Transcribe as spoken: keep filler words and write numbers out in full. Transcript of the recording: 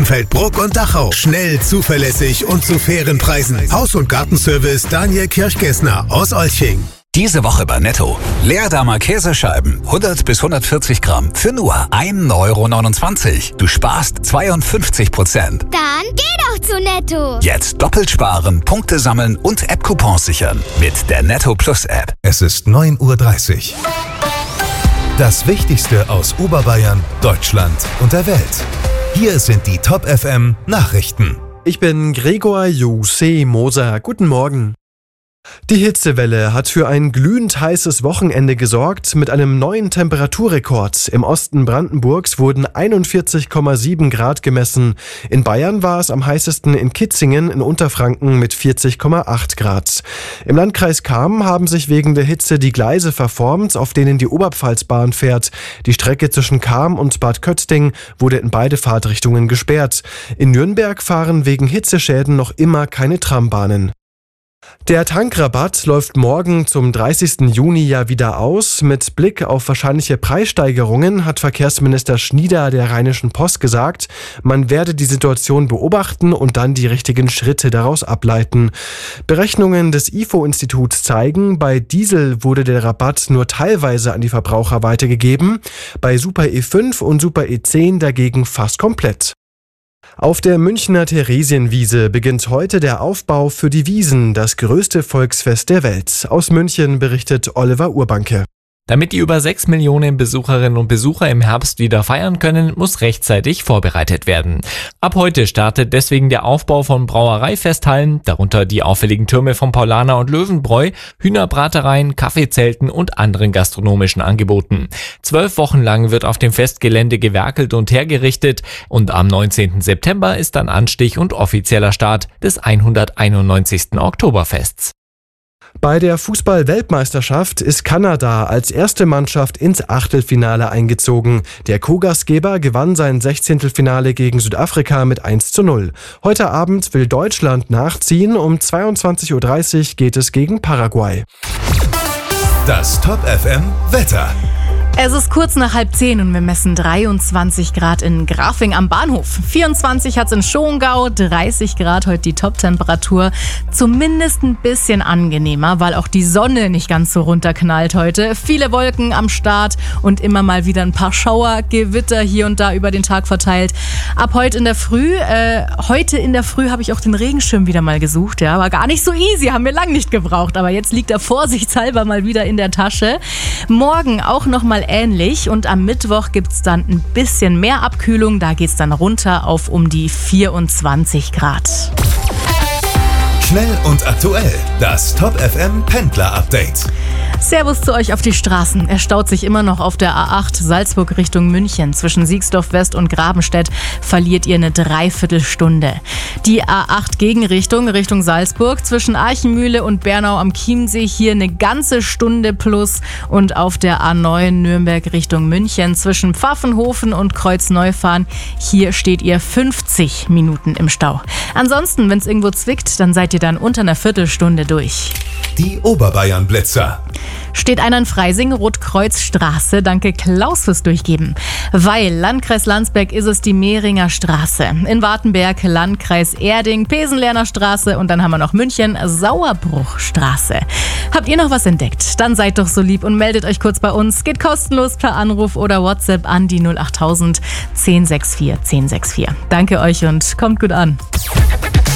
Fürstenfeldbruck und Dachau. Schnell, zuverlässig und zu fairen Preisen. Haus- und Gartenservice Daniel Kirchgessner aus Olching. Diese Woche bei Netto. Leerdamer Käsescheiben, hundert bis hundertvierzig Gramm, für nur ein Euro neunundzwanzig. Du sparst zweiundfünfzig Prozent. Dann geh doch zu Netto. Jetzt doppelt sparen, Punkte sammeln und App-Coupons sichern. Mit der Netto Plus App. Es ist neun Uhr dreißig. Das Wichtigste aus Oberbayern, Deutschland und der Welt. Hier sind die Top F M Nachrichten. Ich bin Gregor Jose Moser. Guten Morgen. Die Hitzewelle hat für ein glühend heißes Wochenende gesorgt mit einem neuen Temperaturrekord. Im Osten Brandenburgs wurden einundvierzig Komma sieben Grad gemessen. In Bayern war es am heißesten in Kitzingen in Unterfranken mit vierzig Komma acht Grad. Im Landkreis Cham haben sich wegen der Hitze die Gleise verformt, auf denen die Oberpfalzbahn fährt. Die Strecke zwischen Cham und Bad Kötting wurde in beide Fahrtrichtungen gesperrt. In Nürnberg fahren wegen Hitzeschäden noch immer keine Trambahnen. Der Tankrabatt läuft morgen zum dreißigsten Juni ja wieder aus. Mit Blick auf wahrscheinliche Preissteigerungen hat Verkehrsminister Schnieder der Rheinischen Post gesagt, man werde die Situation beobachten und dann die richtigen Schritte daraus ableiten. Berechnungen des I F O-Instituts zeigen, bei Diesel wurde der Rabatt nur teilweise an die Verbraucher weitergegeben, bei Super E fünf und Super E zehn dagegen fast komplett. Auf der Münchner Theresienwiese beginnt heute der Aufbau für die Wiesn, das größte Volksfest der Welt. Aus München berichtet Oliver Urbanke. Damit die über sechs Millionen Besucherinnen und Besucher im Herbst wieder feiern können, muss rechtzeitig vorbereitet werden. Ab heute startet deswegen der Aufbau von Brauereifesthallen, darunter die auffälligen Türme von Paulaner und Löwenbräu, Hühnerbratereien, Kaffeezelten und anderen gastronomischen Angeboten. Zwölf Wochen lang wird auf dem Festgelände gewerkelt und hergerichtet und am neunzehnten September ist dann Anstich und offizieller Start des hunderteinundneunzigsten Oktoberfests. Bei der Fußball-Weltmeisterschaft ist Kanada als erste Mannschaft ins Achtelfinale eingezogen. Der Co-Gastgeber gewann sein Sechzehntelfinale gegen Südafrika mit eins zu null. Heute Abend will Deutschland nachziehen. Um zweiundzwanzig Uhr dreißig geht es gegen Paraguay. Das Top F M Wetter. Es ist kurz nach halb zehn und wir messen dreiundzwanzig Grad in Grafing am Bahnhof. vierundzwanzig hat es in Schongau, dreißig Grad heute die Top-Temperatur. Zumindest ein bisschen angenehmer, weil auch die Sonne nicht ganz so runterknallt heute. Viele Wolken am Start und immer mal wieder ein paar Schauer, Gewitter hier und da über den Tag verteilt. Ab heute in der Früh, äh, heute in der Früh habe ich auch den Regenschirm wieder mal gesucht. Ja, war gar nicht so easy, haben wir lang nicht gebraucht. Aber jetzt liegt er vorsichtshalber mal wieder in der Tasche. Morgen auch noch mal ähnlich und am Mittwoch gibt es dann ein bisschen mehr Abkühlung. Da geht es dann runter auf um die vierundzwanzig Grad. Schnell und aktuell, das Top F M Pendler Update. Servus zu euch auf die Straßen. Er staut sich immer noch auf der A acht Salzburg Richtung München. Zwischen Siegsdorf West und Grabenstedt verliert ihr eine Dreiviertelstunde. Die A acht Gegenrichtung, Richtung Salzburg, zwischen Archenmühle und Bernau am Chiemsee hier eine ganze Stunde plus. Und auf der A neun Nürnberg Richtung München zwischen Pfaffenhofen und Kreuzneufahren, hier steht ihr fünfzig Minuten im Stau. Ansonsten, wenn es irgendwo zwickt, dann seid ihr dann unter einer Viertelstunde durch. Die Oberbayern-Blitzer. Steht einer in Freising, Rotkreuzstraße. Danke Klaus fürs Durchgeben. Weil Landkreis Landsberg ist es die Mehringer Straße. In Wartenberg Landkreis Erding, Pesenlerner Straße und dann haben wir noch München, Sauerbruchstraße. Habt ihr noch was entdeckt? Dann seid doch so lieb und meldet euch kurz bei uns. Geht kostenlos per Anruf oder WhatsApp an die null achttausend zehn sechs vier zehn sechs vier. Danke euch und kommt gut an.